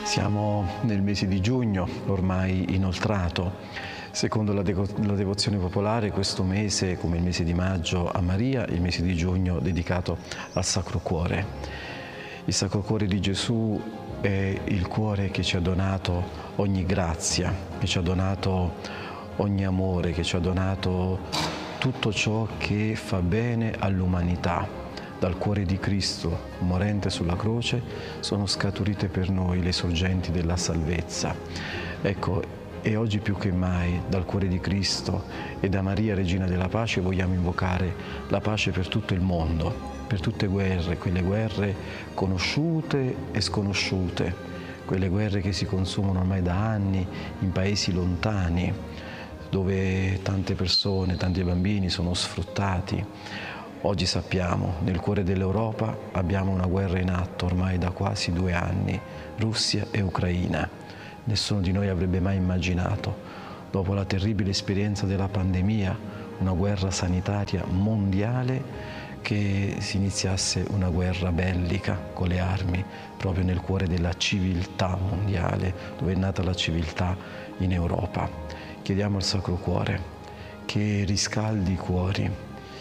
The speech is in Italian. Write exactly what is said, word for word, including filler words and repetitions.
Siamo nel mese di giugno, ormai inoltrato. Secondo la, devo la devozione popolare, questo mese, come il mese di maggio a Maria, il mese di giugno dedicato al Sacro Cuore. Il Sacro Cuore di Gesù è il cuore che ci ha donato ogni grazia, che ci ha donato ogni amore, che ci ha donato tutto ciò che fa bene all'umanità. Dal cuore di Cristo, morente sulla croce, sono scaturite per noi le sorgenti della salvezza. Ecco, e oggi più che mai, dal cuore di Cristo e da Maria, Regina della Pace, vogliamo invocare la pace per tutto il mondo, per tutte guerre, quelle guerre conosciute e sconosciute, quelle guerre che si consumano ormai da anni in paesi lontani, dove tante persone, tanti bambini sono sfruttati. Oggi sappiamo, nel cuore dell'Europa abbiamo una guerra in atto ormai da quasi due anni, Russia e Ucraina. Nessuno di noi avrebbe mai immaginato, dopo la terribile esperienza della pandemia, una guerra sanitaria mondiale, che si iniziasse una guerra bellica con le armi proprio nel cuore della civiltà mondiale, dove è nata la civiltà in Europa. Chiediamo al Sacro Cuore che riscaldi i cuori,